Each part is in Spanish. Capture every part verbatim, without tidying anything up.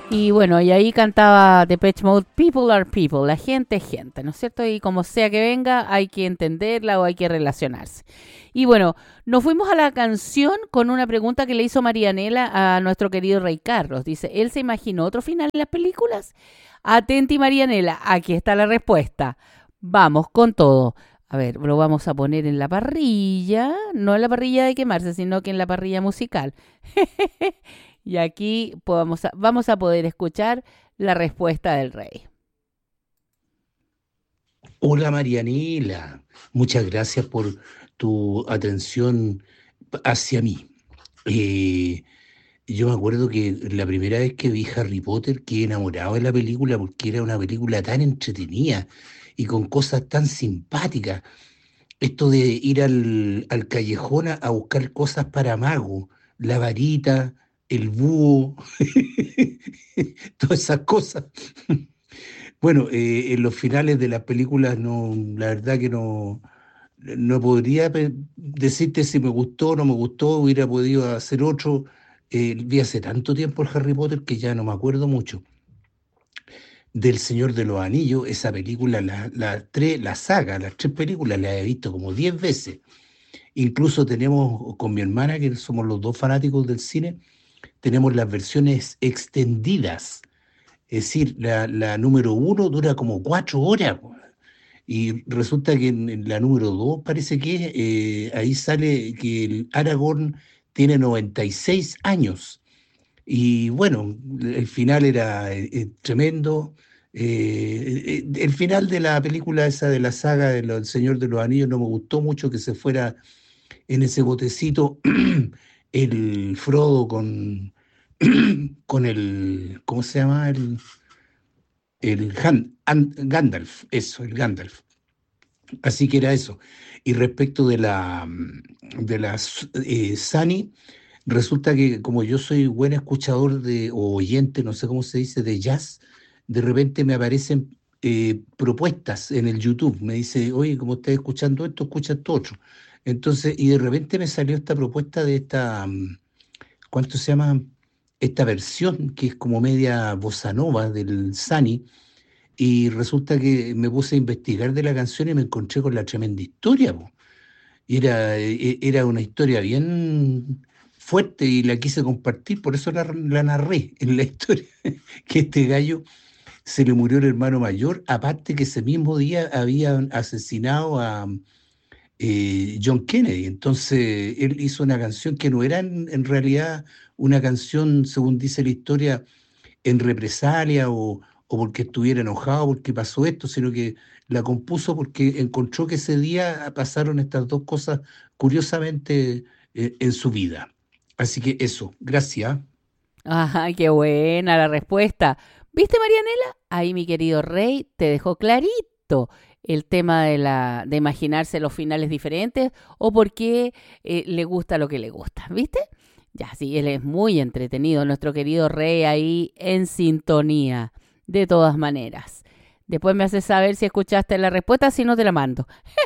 Y bueno, y ahí cantaba Depeche Mode, People are people, la gente es gente, ¿no es cierto? Y como sea que venga, hay que entenderla o hay que relacionarse. Y bueno, nos fuimos a la canción con una pregunta que le hizo Marianela a nuestro querido Rey Carlos. Dice, ¿él se imaginó otro final en las películas? Atenti, Marianela, aquí está la respuesta. Vamos con todo. A ver, lo vamos a poner en la parrilla, no en la parrilla de quemarse, sino que en la parrilla musical. Y aquí podamos a- vamos a poder escuchar la respuesta del rey. Hola Marianela, muchas gracias por tu atención hacia mí. Eh, yo me acuerdo que la primera vez que vi Harry Potter quedé enamorado de la película porque era una película tan entretenida y con cosas tan simpáticas. Esto de ir al, al callejón a, a buscar cosas para mago, la varita, el búho, todas esas cosas. Bueno, eh, en los finales de las películas no, la verdad que no, no podría pe- decirte si me gustó o no me gustó, hubiera podido hacer otro. Eh, vi hace tanto tiempo el Harry Potter que ya no me acuerdo mucho. Del Señor de los Anillos, esa película, la, la, tres, la saga, las tres películas las he visto como diez veces. Incluso tenemos con mi hermana, que somos los dos fanáticos del cine, tenemos las versiones extendidas. Es decir, la, la número uno dura como cuatro horas. Po. Y resulta que en, en la número dos parece que eh, ahí sale que el Aragorn tiene noventa y seis años. Y bueno, el final era eh, eh, tremendo. Eh, eh, el final de la película esa de la saga del Señor de los Anillos no me gustó mucho que se fuera en ese botecito el Frodo con, con el, ¿cómo se llama? El, el Han- An- Gandalf, eso, el Gandalf. Así que era eso. Y respecto de la de las eh, Sani, resulta que como yo soy buen escuchador de, o oyente, no sé cómo se dice, de jazz, de repente me aparecen eh, propuestas en el YouTube. Me dice, oye, como estás escuchando esto, escucha esto otro. Entonces, y de repente me salió esta propuesta de esta, mm, ¿cuánto se llama? Esta versión que es como media bossa nova del Sani y resulta que me puse a investigar de la canción y me encontré con la tremenda historia, po. Y Era, e- era una historia bien fuerte y la quise compartir, por eso la, la narré en la historia, que este gallo se le murió el hermano mayor, aparte que ese mismo día habían asesinado a eh, John Kennedy. Entonces él hizo una canción que no era en, en realidad una canción, según dice la historia, en represalia o, o porque estuviera enojado porque pasó esto, sino que la compuso porque encontró que ese día pasaron estas dos cosas curiosamente eh, en su vida. Así que eso, gracias. Ajá, qué buena la respuesta. ¿Viste, Marianela? Ahí mi querido rey te dejó clarito el tema de la de imaginarse los finales diferentes o por qué eh, le gusta lo que le gusta, ¿viste? Ya, sí, él es muy entretenido, nuestro querido rey ahí en sintonía, de todas maneras. Después me haces saber si escuchaste la respuesta, si no te la mando.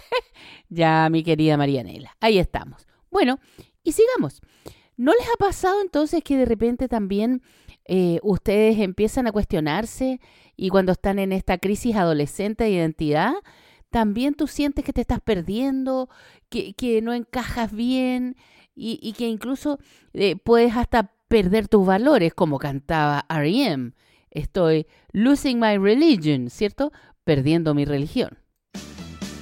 Ya, mi querida Marianela, ahí estamos. Bueno, y sigamos. ¿No les ha pasado entonces que de repente también eh, ustedes empiezan a cuestionarse y cuando están en esta crisis adolescente de identidad, también tú sientes que te estás perdiendo, que, que no encajas bien y, y que incluso eh, puedes hasta perder tus valores, como cantaba R E M? Estoy losing my religion, ¿cierto? Perdiendo mi religión.